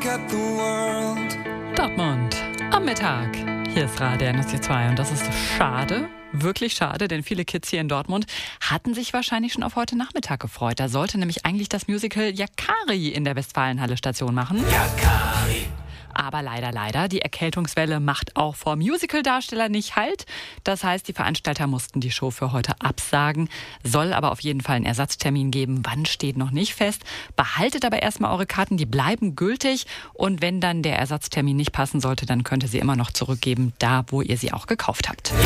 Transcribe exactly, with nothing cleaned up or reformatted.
Dortmund am Mittag. Hier ist Radio N S C zwei und das ist schade, wirklich schade, denn viele Kids hier in Dortmund hatten sich wahrscheinlich schon auf heute Nachmittag gefreut. Da sollte nämlich eigentlich das Musical Yakari in der Westfalenhalle Station machen. Yakari. Aber leider, leider, die Erkältungswelle macht auch vor Musical-Darsteller nicht Halt. Das heißt, die Veranstalter mussten die Show für heute absagen. Soll aber auf jeden Fall einen Ersatztermin geben. Wann, steht noch nicht fest. Behaltet aber erstmal eure Karten, die bleiben gültig. Und wenn dann der Ersatztermin nicht passen sollte, dann könnt ihr sie immer noch zurückgeben, da wo ihr sie auch gekauft habt.